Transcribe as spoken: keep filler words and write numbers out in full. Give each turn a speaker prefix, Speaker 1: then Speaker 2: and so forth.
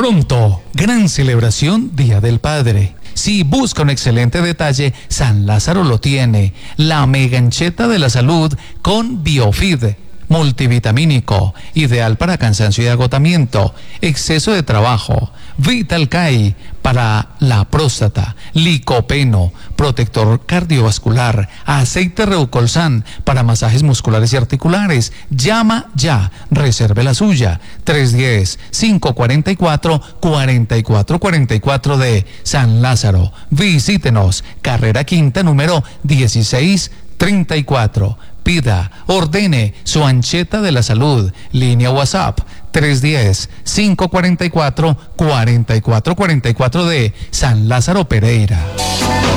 Speaker 1: Pronto, gran celebración Día del Padre. Si busca un excelente detalle, San Lázaro lo tiene. La megancheta de la salud con Biofid, multivitamínico, ideal para cansancio y agotamiento, exceso de trabajo. Vital Kai para la próstata, licopeno, protector cardiovascular, aceite Reucolsan para masajes musculares y articulares. Llama ya, reserve la suya. tres uno cero, cinco cuatro cuatro, cuatro cuatro cuatro cuatro de San Lázaro. Visítenos, carrera quinta número dieciséis treinta y cuatro. Pida, ordene su ancheta de la salud. Línea WhatsApp tres uno cero, cinco cuatro cuatro, cuatro cuatro cuatro cuatro de San Lázaro Pereira.